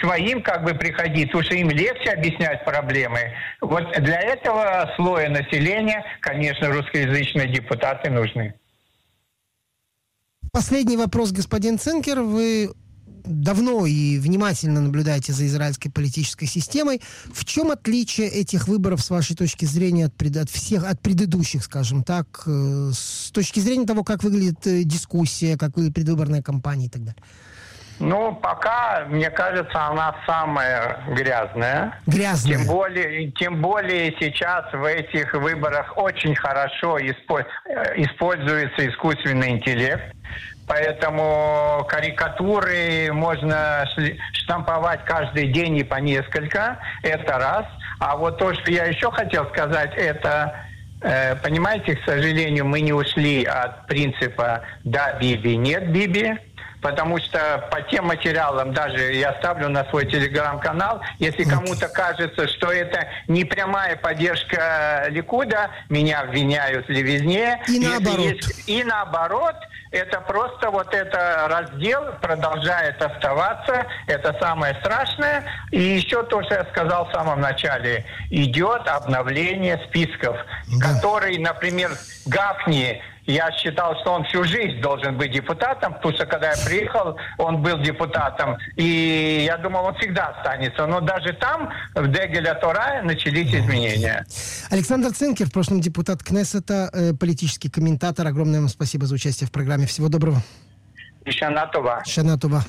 своим как бы приходить, потому что им легче объяснять проблемы. Вот для этого слоя населения, конечно, русскоязычные депутаты нужны. Последний вопрос, господин Цинкер. Вы давно и внимательно наблюдаете за израильской политической системой. В чем отличие этих выборов, с вашей точки зрения, от предыдущих, скажем так, с точки зрения того, как выглядит дискуссия, как выглядит предвыборная кампания и так далее? Ну, пока, мне кажется, она самая грязная. Грязная. Тем более сейчас в этих выборах очень хорошо используется искусственный интеллект. Поэтому карикатуры можно штамповать каждый день и по несколько. Это раз. А вот то, что я еще хотел сказать, это... Понимаете, к сожалению, мы не ушли от принципа «да, Биби, нет, Биби». Потому что по тем материалам, даже я ставлю на свой телеграм-канал, если кому-то кажется, что это не прямая поддержка Ликуда, меня обвиняют в левизне. И наоборот, это просто вот это раздел продолжает оставаться, это самое страшное. И еще то, что я сказал в самом начале, идет обновление списков, который, например, Гафни, я считал, что он всю жизнь должен быть депутатом, потому что когда я приехал, он был депутатом, и я думал, он всегда останется. Но даже там, в Дегеля Тора, начались изменения. Александр Цинкер, в прошлом депутат Кнессета, политический комментатор. Огромное вам спасибо за участие в программе. Всего доброго. Шана Това. Шана Това.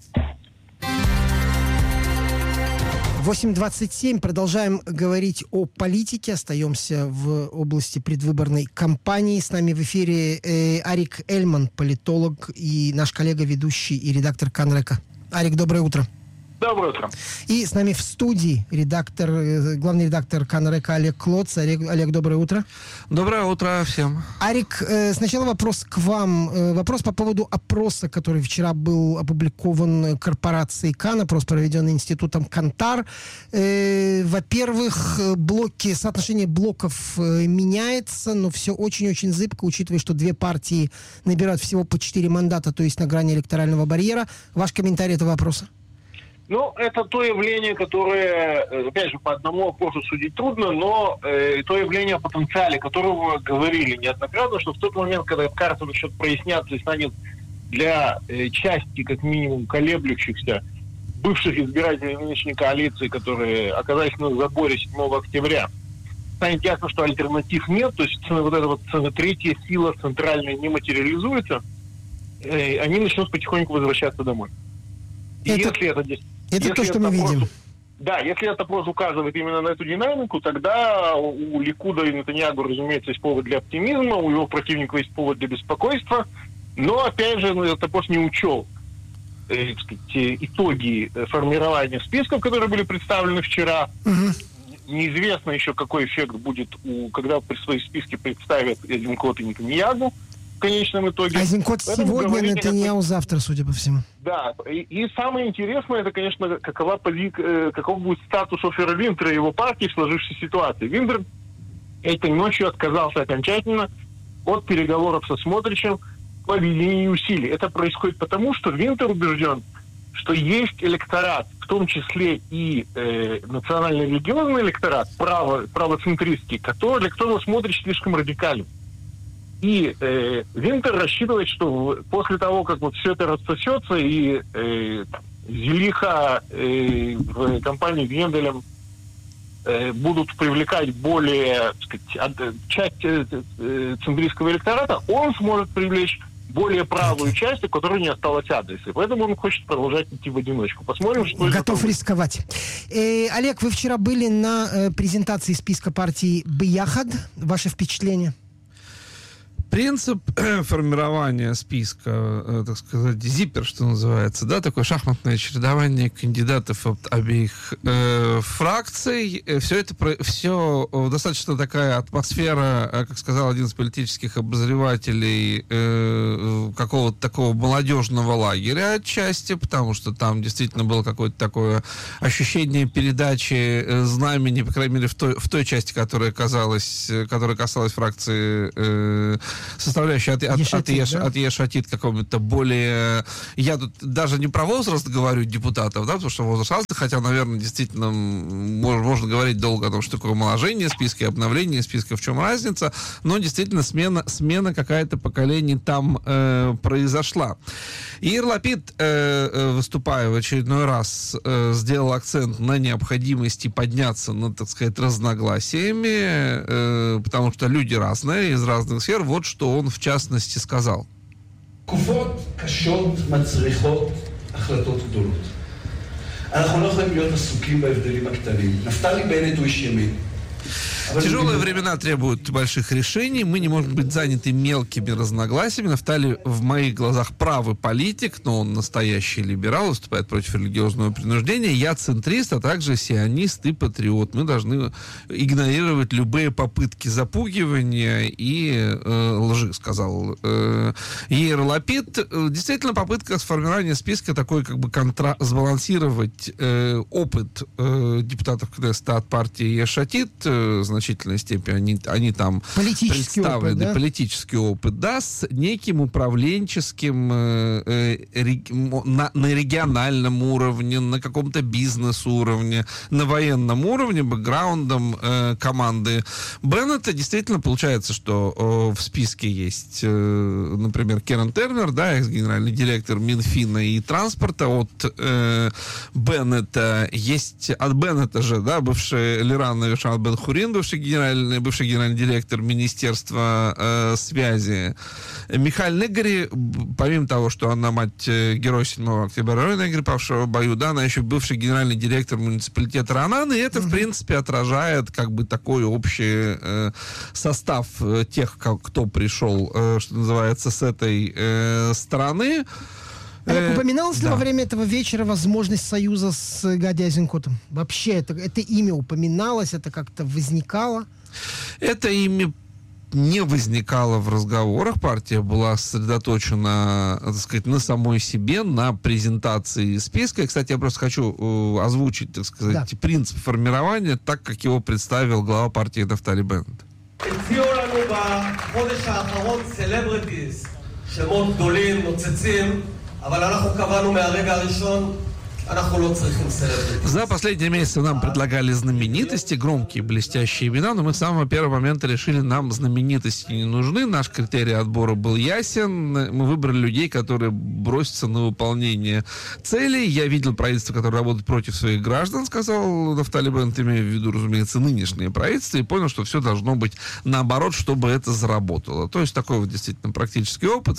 8:27. Продолжаем говорить о политике. Остаемся в области предвыборной кампании. С нами в эфире Арик Эльман, политолог, и наш коллега, ведущий и редактор Кан-Река. Арик, доброе утро. Доброе утро. И с нами в студии главный редактор Кан-Река Олег Клоц. Олег, доброе утро. Доброе утро всем. Арик, сначала вопрос к вам. Вопрос по поводу опроса, который вчера был опубликован корпорацией Кан, опрос, проведенный институтом Кантар. Во-первых, соотношение блоков меняется, но все очень-очень зыбко, учитывая, что две партии набирают всего по 4 мандата, то есть на грани электорального барьера. Ваш комментарий этого вопроса? Ну, это то явление, которое, опять же, по одному опросу судить трудно, но то явление о потенциале, которого говорили неоднократно, что в тот момент, когда эта карта начнет проясняться и станет для части, как минимум, колеблющихся бывших избирателей нынешней коалиции, которые оказались на заборе 7 октября, станет ясно, что альтернатив нет, то есть вот эта вот третья сила центральная не материализуется, они начнут потихоньку возвращаться домой. И это то, что мы видим. Да, если этот опрос указывает именно на эту динамику, тогда у Ликуда и Нетаньяху, разумеется, есть повод для оптимизма, у его противника есть повод для беспокойства, но, опять же, этот опрос не учел итоги формирования списков, которые были представлены вчера. Неизвестно еще, какой эффект будет, когда свои списки представят Эйзенкот и Нетаньяху в конечном итоге. Эйзенкот сегодня, Нетаньяху завтра, судя по всему. Да, и самое интересное, это, конечно, каков будет статус Офера Винтера и его партии в сложившейся ситуации. Винтер этой ночью отказался окончательно от переговоров со Смотричем по объединению усилий. Это происходит потому, что Винтер убежден, что есть электорат, в том числе и национально-религиозный электорат, правоцентристский, для которого Смотрич слишком радикален. И Винтер рассчитывает, что после того, как вот все это рассосется, и Зелиха в компании Генделем будут привлекать более, так сказать, часть центристского электората, он сможет привлечь более правую часть, у которой не осталось адреса. Поэтому он хочет продолжать идти в одиночку. Посмотрим, что... Готов рисковать. Олег, вы вчера были на презентации списка партии «Бияхад». Ваши впечатления? Принцип формирования списка, так сказать, зиппер, что называется, да, такое шахматное чередование кандидатов от обеих фракций, все достаточно такая атмосфера, как сказал один из политических обозревателей, какого-то такого молодежного лагеря отчасти, потому что там действительно было какое-то такое ощущение передачи знамени, по крайней мере, в той части, которая касалась фракции составляющей от Ешатид какому-то более... Я тут даже не про возраст говорю депутатов, да, потому что возраст разный, хотя, наверное, действительно можно говорить долго о том, что такое омоложение списка и обновление списка, в чем разница, но действительно смена какая-то поколений там произошла. И Яир Лапид, выступая в очередной раз, сделал акцент на необходимости подняться над, так сказать, разногласиями, потому что люди разные, из разных сфер. Вот что он, в частности, сказал. תקופות קשות מצריכות החלטות גדולות. אנחנו לא יכולים להיות עסוקים בהבדלים הקטנים. נפתלי בנט הוא איש ימין. Тяжелые времена требуют больших решений. Мы не можем быть заняты мелкими разногласиями. Нафтали в моих глазах правый политик, но он настоящий либерал, выступает против религиозного принуждения. Я центрист, а также сионист и патриот. Мы должны игнорировать любые попытки запугивания и лжи, сказал Яир Лапид. Действительно, попытка сформирования списка такой, как бы сбалансировать опыт депутатов Кнессета от партии Ешатид, в значительной степени они там представлены, опыт, да? Политический опыт, да, с неким управленческим на региональном уровне, на каком-то бизнес-уровне, на военном уровне, бэкграундом команды Беннета. Действительно, получается, что в списке есть, например, Керен Тернер, да, экс-генеральный директор Минфина и транспорта. От Беннета есть, от Беннета же, да, бывший Лиран Навишан Бен-Хурин, бывший генеральный директор Министерства связи. Михаил Негри, помимо того, что она мать героя 7 октября Негри, павшего в бою, да, она еще бывший генеральный директор муниципалитета Ранан, и это, в принципе, отражает как бы такой общий состав тех, кто пришел, что называется, с этой стороны. Упоминалась ли во время этого вечера возможность союза с Гади Айзенкотом? Вообще, это имя упоминалось, это как-то возникало? Это имя не возникало в разговорах. Партия была сосредоточена, так сказать, на самой себе, на презентации списка. И, кстати, я просто хочу озвучить, так сказать, принцип формирования, так, как его представил глава партии Нафтали Беннет. אבל אנחנו קבענו מהרגע הראשון, אנחנו לא צריכים סלבריטיז. За последние месяцы нам предлагали знаменитости, громкие, блестящие имена, но мы с самого первого момента решили, нам знаменитости не нужны. Наш критерий отбора был ясен. Мы выбрали людей, которые бросятся на выполнение целей. Я видел правительство, которое работает против своих граждан, сказал Нафтали Беннет, имея в виду, разумеется, нынешнее правительство, и понял, что все должно быть наоборот, чтобы это заработало. То есть такой вот действительно практический опыт в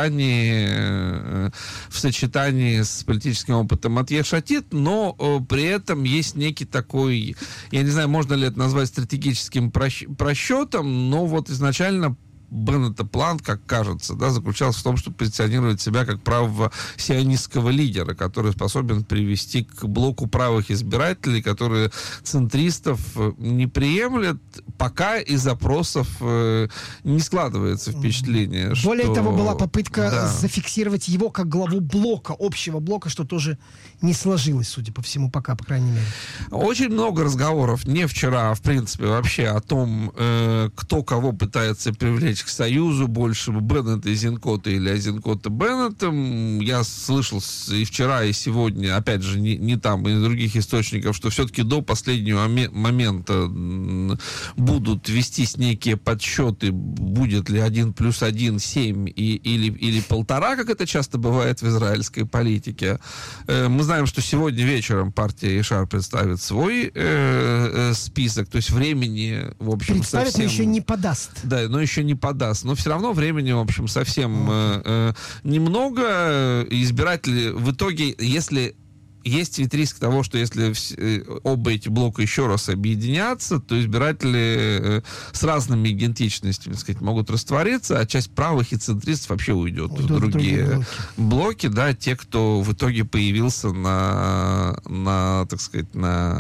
сочетании с политическим опытом от Ешатид, но при этом есть некий такой, я не знаю, можно ли это назвать стратегическим просчетом, но вот изначально Беннета план, как кажется, да, заключался в том, чтобы позиционировать себя как правого сионистского лидера, который способен привести к блоку правых избирателей, которые центристов не приемлят, пока из опросов не складывается впечатление. Более того, была попытка зафиксировать его как главу блока, общего блока, что тоже не сложилось, судя по всему, пока, по крайней мере. Очень много разговоров, не вчера, а в принципе вообще о том, кто кого пытается привлечь к союзу, больше Беннета и Айзенкота или Айзенкота Беннета. Я слышал и вчера, и сегодня, опять же, не там, и из других источников, что все-таки до последнего момента будут вестись некие подсчеты, будет ли 1+1 7 или 1,5, как это часто бывает в израильской политике. Мы знаем, что сегодня вечером партия Ешар представит свой список, то есть времени, в общем, представит, совсем... но еще не подаст. Да, но еще не подаст. Но все равно времени, в общем, совсем немного. Избиратели в итоге, если... Есть ведь риск того, что если оба эти блока еще раз объединятся, то избиратели с разными идентичностями, так сказать, могут раствориться, а часть правых и центристов вообще уйдет в другие блоки, да, те, кто в итоге появился на так сказать, на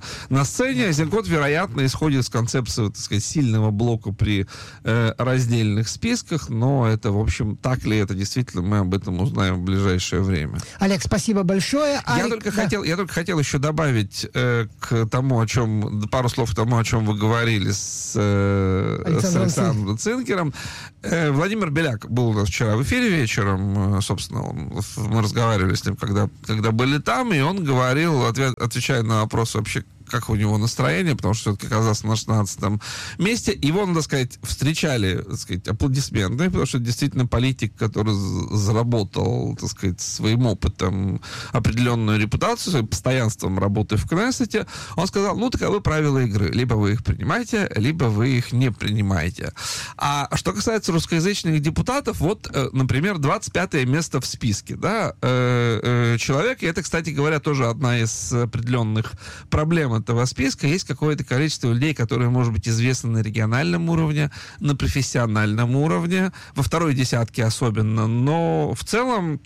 на сцене. Айзенкот, вероятно, исходит из концепции, так сказать, сильного блока при раздельных списках, но это, в общем, так ли это действительно, мы об этом узнаем в ближайшее время. Олег, спасибо большое. Я только хотел еще добавить к тому, о чем, пару слов к тому, о чем вы говорили с Александром Цинкером. Владимир Беляк был у нас вчера в эфире вечером, собственно, мы разговаривали с ним, когда были там, и он говорил, отвечая на вопрос вообще, как у него настроение, потому что все-таки оказался на 16-м месте. Его, надо сказать, встречали, так сказать, аплодисменты, потому что действительно политик, который заработал, так сказать, своим опытом определенную репутацию, своим постоянством работы в Кнессете, он сказал, ну, таковы правила игры. Либо вы их принимаете, либо вы их не принимаете. А что касается русскоязычных депутатов, вот, например, 25-е место в списке, да, человек, и это, кстати говоря, тоже одна из определенных проблем этого списка, есть какое-то количество людей, которые, может быть, известны на региональном уровне, на профессиональном уровне, во второй десятке особенно, но в целом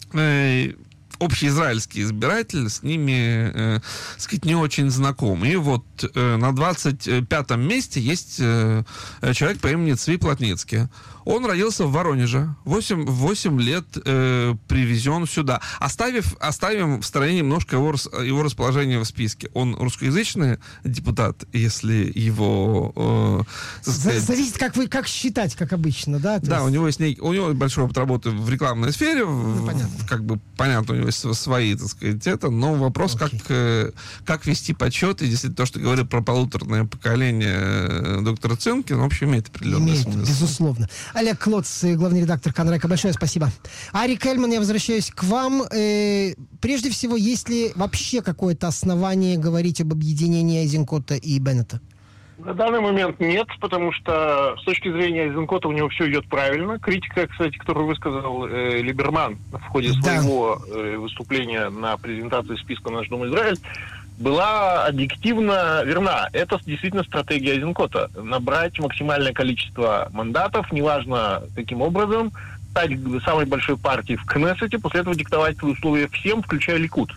общеизраильский избиратель с ними, так сказать, не очень знаком. И вот на 25-м месте есть человек по имени Цви Плотницкий. Он родился в Воронеже, 8 лет привезен сюда. Оставим в стороне немножко его расположение в списке. Он русскоязычный депутат, если его... Зависит, как считать, как обычно, да? Да, у него большой опыт работы в рекламной сфере, понятно, у него есть свои, так сказать, но вопрос, как вести подсчет, и действительно то, что говорит про полуторное поколение доктора Цинкера, в общем, имеет определенный смысл. Безусловно. Олег Клоц, главный редактор Канрека, большое спасибо. Арик Эльман, я возвращаюсь к вам. Прежде всего, есть ли вообще какое-то основание говорить об объединении Айзенкота и Беннета? На данный момент нет, потому что с точки зрения Айзенкота у него все идет правильно. Критика, кстати, которую высказал Либерман в ходе своего выступления на презентации списка «Наш Дом Израиль», была объективно верна. Это действительно стратегия Айзенкота. Набрать максимальное количество мандатов, неважно каким образом, стать самой большой партией в Кнессете, после этого диктовать условия всем, включая Ликуд.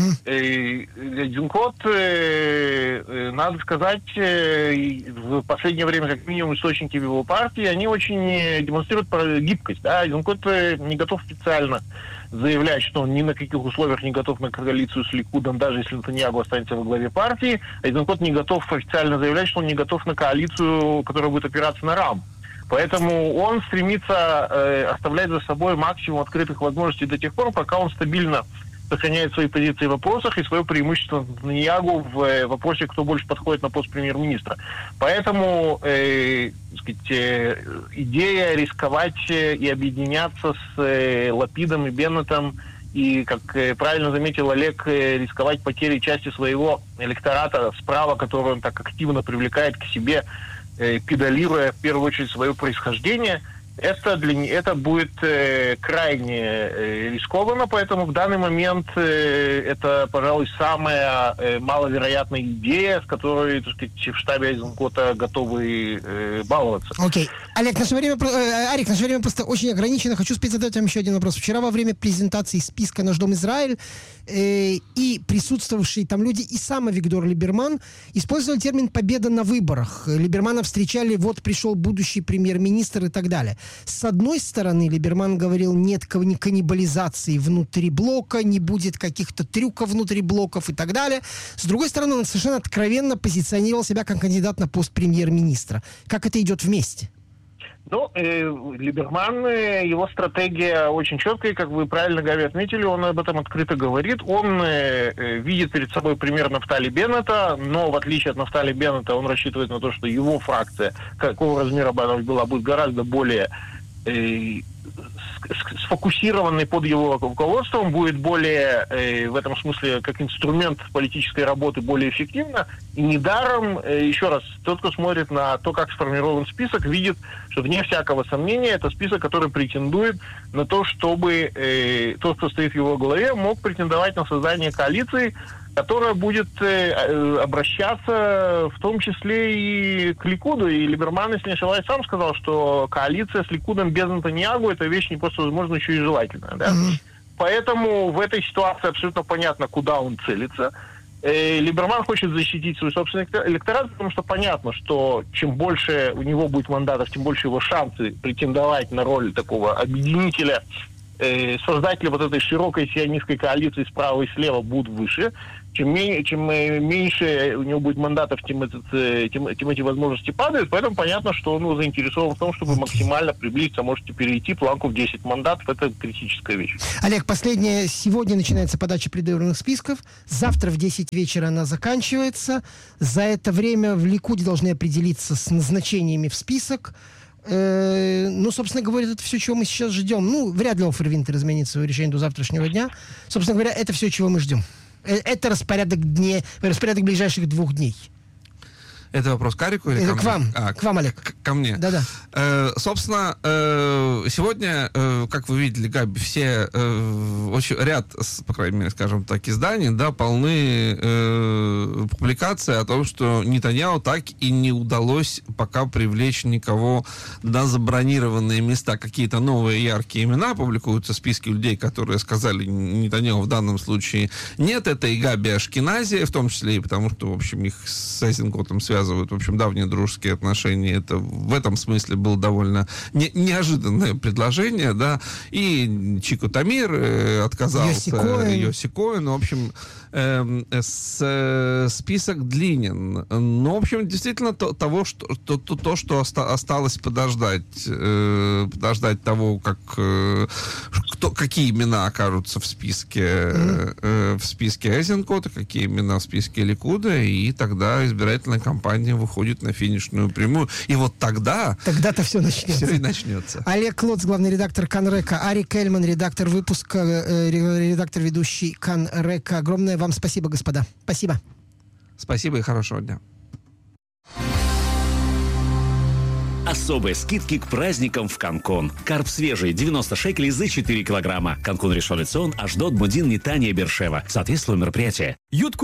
Айзенкот, надо сказать, в последнее время, как минимум, источники в его партии, они очень демонстрируют гибкость. Да? Айзенкот не готов специально заявлять, что он ни на каких условиях не готов на коалицию с Ликудом, даже если Нетаньяху останется во главе партии. Айзенкот не готов официально заявлять, что он не готов на коалицию, которая будет опираться на Рам. Поэтому он стремится оставлять за собой максимум открытых возможностей до тех пор, пока он стабильно сохраняет свои позиции в вопросах и свое преимущество Нетаньяху в вопросе, кто больше подходит на пост премьер-министра. Поэтому идея рисковать и объединяться с Лапидом и Беннетом и, как правильно заметил Олег, рисковать потерей части своего электората справа, который он так активно привлекает к себе, педалируя в первую очередь свое происхождение, это будет крайне рискованно, поэтому в данный момент это, пожалуй, самая маловероятная идея, с которой, так сказать, в штабе Айзенкота готовы баловаться. Окей. Арик, наше время просто очень ограничено. Хочу успеть задать вам еще один вопрос. Вчера во время презентации списка «Наш Дом Израиль» и присутствовавшие там люди, и сам Авигдор Либерман использовали термин «победа на выборах». Либермана встречали «вот пришел будущий премьер-министр» и так далее. С одной стороны, Либерман говорил, нет каннибализации внутри блока, не будет каких-то трюков внутри блоков и так далее. С другой стороны, он совершенно откровенно позиционировал себя как кандидат на пост премьер-министра. Как это идет вместе? Либерман, его стратегия очень четкая, как вы правильно, Гави, отметили, он об этом открыто говорит. Он видит перед собой пример Нафтали Беннета, но в отличие от Нафтали Беннета он рассчитывает на то, что его фракция, какого размера бы она была, будет гораздо более сфокусированный под его руководством, будет более, в этом смысле, как инструмент политической работы, более эффективно. И недаром, еще раз, тот, кто смотрит на то, как сформирован список, видит, что вне всякого сомнения это список, который претендует на то, чтобы тот, кто стоит в его голове, мог претендовать на создание коалиции, которая будет обращаться в том числе и к Ликуду. И Либерман, если не ошибаюсь, сам сказал, что коалиция с Ликудом без Нетаньяху — это вещь не просто возможна, еще и желательная. Да? Поэтому в этой ситуации абсолютно понятно, куда он целится. Либерман хочет защитить свой собственный электорат, потому что понятно, что чем больше у него будет мандатов, тем больше его шансы претендовать на роль такого объединителя, создателя вот этой широкой сионистской коалиции справа и слева будут выше. Чем меньше у него будет мандатов, тем эти возможности падают. Поэтому понятно, что он заинтересован в том, чтобы максимально приблизиться, можете перейти планку в 10 мандатов. Это критическая вещь. Олег, последнее. Сегодня начинается подача предвыборных списков. Завтра в 10 вечера она заканчивается. За это время в Ликуде должны определиться с назначениями в список. Собственно говоря, это все, чего мы сейчас ждем. Вряд ли Офер Винтер изменит свое решение до завтрашнего дня. Собственно говоря, это все, чего мы ждем. Это распорядок ближайших 2 дней. Это вопрос к Арику или к вам? К вам, Олег. Ко мне. Да-да. Собственно, сегодня, как вы видели, Габи, все ряд, по крайней мере, скажем так, изданий, полны публикаций о том, что Нетаньяху так и не удалось пока привлечь никого на забронированные места. Какие-то новые яркие имена публикуются, списки людей, которые сказали Нетаньяху в данном случае нет. Это и Габи Ашкенази, в том числе и потому, что, в общем, их с Эйзенкотом связывают, в общем, давние дружеские отношения. Это в этом смысле было довольно неожиданное предложение, да. И Чико Тамир отказался. Йоси Коэн. В общем, список длинен. Но, в общем, действительно, то, что осталось подождать того, какие имена окажутся в списке Эйзенкота, какие имена в списке Ликуда, и тогда избирательная кампания выходит на финишную прямую. И вот тогда-то все начнется. Все и начнется. Олег Лоц, главный редактор Кан-Река, Арик Эльман, редактор выпуска, редактор-ведущий Кан-Река. Огромное вам спасибо, господа. Спасибо. Спасибо и хорошего дня. Особые скидки к праздникам в Канкон. Карп свежий 90 шекелей за 4 килограмма. Канкун Ришон ле Цион, Ашдод, Модин, Нетания, Бершева. Соответствует мероприятие.